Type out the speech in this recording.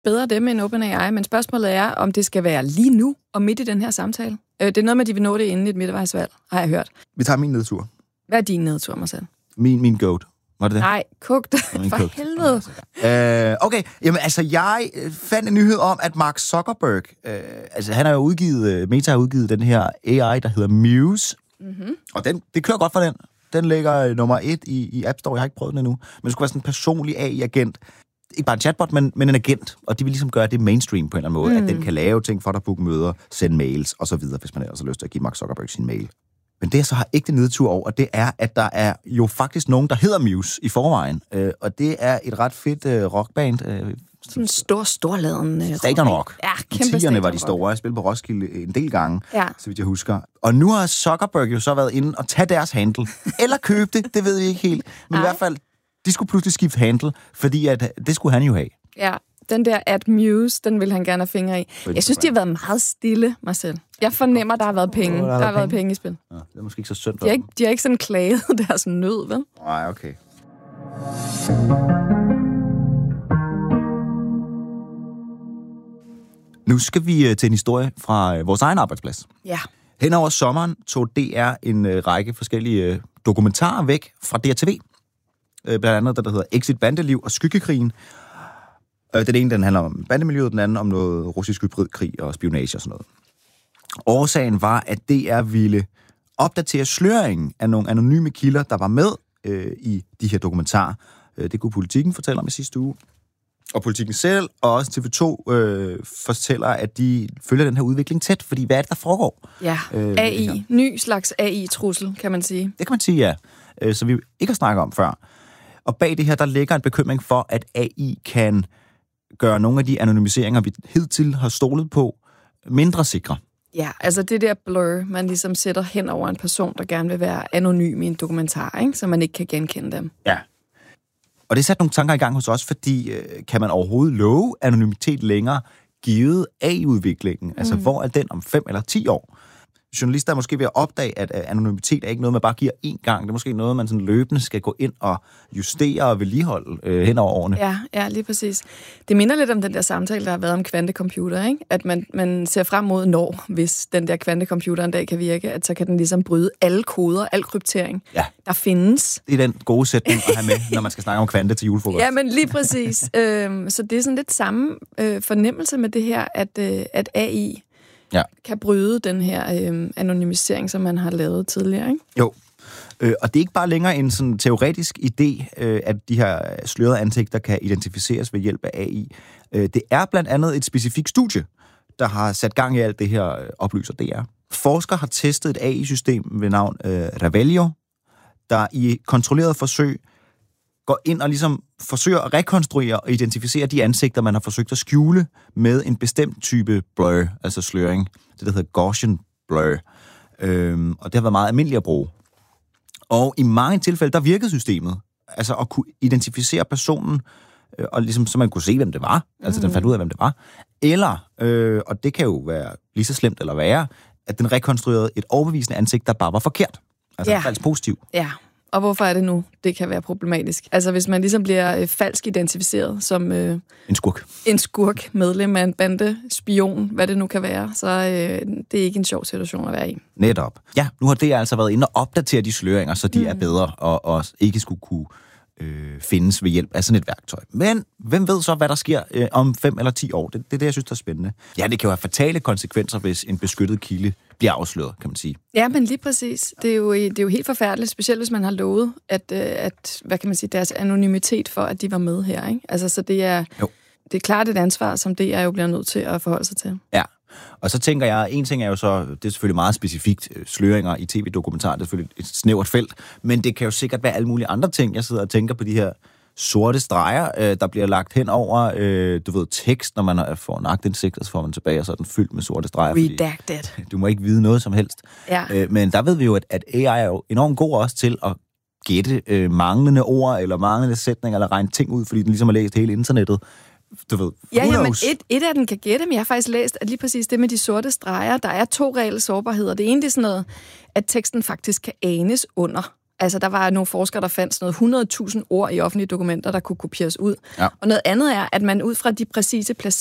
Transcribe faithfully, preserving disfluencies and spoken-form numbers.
bedre dem end OpenAI, men spørgsmålet er, om det skal være lige nu og midt i den her samtale. Det er noget med, at de vil nå det inden et midtvejsvalg, har jeg hørt. Vi tager min nedtur. Hvad er din nedtur, Marcel? Min, min goat. Var det det? Nej, kogt. For kogt. helvede. Øh, okay, jamen altså, jeg fandt en nyhed om, at Mark Zuckerberg, øh, altså han har jo udgivet, Meta har udgivet den her A I, der hedder Muse. Mm-hmm. Og den, det kører godt for den. Den ligger nummer et i, i App Store. Jeg har ikke prøvet den endnu. Men det skulle være sådan en personlig A I-agent. Ikke bare en chatbot, men, men en agent. Og de vil ligesom gøre det mainstream på en eller anden måde. Mm. At den kan lave ting for dig, booke møder, sende mails osv., hvis man ellers har lyst til at give Mark Zuckerberg sin mail. Men det, jeg så har ægte nedtur over, det er, at der er jo faktisk nogen, der hedder Muse i forvejen. Øh, og det er et ret fedt øh, rockband. Øh, sådan en stor, storladen øh, Stadion Rock. Ja, kæmpe tierne var de store. Jeg spillede på Roskilde en del gange, ja. Så vidt jeg husker. Og nu har Zuckerberg jo så været inde og tage deres handle. Eller købe det, det ved vi ikke helt. Men Ej. i hvert fald, de skulle pludselig skifte handle, fordi at, det skulle han jo have. Ja, den der at Muse, den vil han gerne have fingre i. Jeg synes, de har været meget stille, Marcel. Jeg fornemmer, der har været penge. Oh, der har, der har været penge. penge i spil. Ja, det er måske ikke så synd for de har ikke, de har ikke sådan klaget deres nød, vel? Nej, okay. Nu skal vi til en historie fra vores egen arbejdsplads. Ja. Hen over sommeren tog D R en uh, række forskellige uh, dokumentarer væk fra D R T V. Uh, blandt andet der, der hedder Exit Bandeliv og Skyggekrigen. Uh, den ene den handler om bandemiljøet, den anden om noget russisk hybridkrig og spionage og sådan noget. Årsagen var, at D R ville opdatere sløringen af nogle anonyme kilder, der var med uh, i de her dokumentarer. Uh, det kunne Politikken fortælle om i sidste uge. Og Politikken selv, og også T V to øh, fortæller, at de følger den her udvikling tæt, fordi hvad er det, der foregår? Ja, øh, A I. Ny slags A I-trussel, kan man sige. Det kan man sige, ja. Øh, som vi ikke har snakket om før. Og bag det her, der ligger en bekymring for, at A I kan gøre nogle af de anonymiseringer, vi hidtil har stolet på, mindre sikre. Ja, altså det der blur, man ligesom sætter hen over en person, der gerne vil være anonym i en dokumentar, ikke? Så man ikke kan genkende dem. Ja. Og det satte nogle tanker i gang hos os, fordi øh, kan man overhovedet love anonymitet længere, givet A I-udviklingen? Mm. Altså, hvor er den om fem eller ti år? Journalister er måske ved at opdage, at anonymitet er ikke noget, man bare giver én gang. Det er måske noget, man sådan løbende skal gå ind og justere og vedligeholde øh, hen over årene. Ja, ja, lige præcis. Det minder lidt om den der samtale, der har været om kvantecomputer, ikke? At man, man ser frem mod når, hvis den der kvantecomputer en dag kan virke, at så kan den ligesom bryde alle koder, al kryptering, ja. der findes. Det er den gode sætning at have med, når man skal snakke om kvante til julefrokost. Ja, men lige præcis. øhm, så det er sådan lidt samme øh, fornemmelse med det her, at, øh, at A I ja. kan bryde den her øh, anonymisering, som man har lavet tidligere, ikke? Jo, øh, og det er ikke bare længere en sådan teoretisk idé, øh, at de her slørede ansigter kan identificeres ved hjælp af A I. Øh, det er blandt andet et specifikt studie, der har sat gang i alt det her, øh, oplyser D R. Forskere har testet et A I-system ved navn øh, Revelio, der i kontrolleret forsøg går ind og ligesom forsøger at rekonstruere og identificere de ansigter, man har forsøgt at skjule med en bestemt type blur, altså sløring. Det, der hedder Gaussian blur. Øhm, og det har været meget almindeligt at bruge. Og i mange tilfælde, der virkede systemet. Altså at kunne identificere personen, øh, og ligesom, så man kunne se, hvem det var. Altså mm. den fandt ud af, hvem det var. Eller, øh, og det kan jo være lige så slemt eller værre, at den rekonstruerede et overbevisende ansigt, der bare var forkert. Altså ja. falsk positiv. Ja. Og hvorfor er det nu, det kan være problematisk? Altså, hvis man ligesom bliver øh, falsk identificeret som øh, en skurk. En skurk, medlem af en bande, spion, hvad det nu kan være, så øh, det er ikke en sjov situation at være i. Netop. Ja, nu har det altså været inde og opdatere de sløringer, så de mm. er bedre og, og ikke skulle kunne øh, findes ved hjælp af sådan et værktøj. Men hvem ved så, hvad der sker øh, om fem eller ti år? Det, det er det, jeg synes, der er spændende. Ja, det kan jo have fatale konsekvenser, hvis en beskyttet kilde bliver afsløret, kan man sige. Ja, men lige præcis. Det er jo, det er jo helt forfærdeligt, specielt hvis man har lovet, at, at hvad kan man sige, deres anonymitet for, at de var med her, ikke? Altså, så det er, det er klart et ansvar, som det er jo bliver nødt til at forholde sig til. Ja, og så tænker jeg, en ting er jo så, det er selvfølgelig meget specifikt, sløringer i tv-dokumentarer, det er selvfølgelig et snævert felt, men det kan jo sikkert være alle mulige andre ting. Jeg sidder og tænker på de her sorte streger, øh, der bliver lagt hen over, øh, du ved, tekst, når man får en aktindsigt, og så får man tilbage, og så er den fyldt med sorte streger. Redacted. Du må ikke vide noget som helst. Ja. Øh, men der ved vi jo, at, at A I er jo enormt god også til at gætte øh, manglende ord, eller manglende sætninger, eller regne ting ud, fordi den ligesom har læst hele internettet. Du ved, ja, ja, men et, et af den kan gætte, men jeg har faktisk læst, at lige præcis det med de sorte streger, der er to reelle sårbarheder. Det ene, det er sådan noget, at teksten faktisk kan anes under. Altså, der var nogle forskere, der fandt sådan noget hundrede tusind ord i offentlige dokumenter, der kunne kopieres ud. Ja. Og noget andet er, at man ud fra de præcise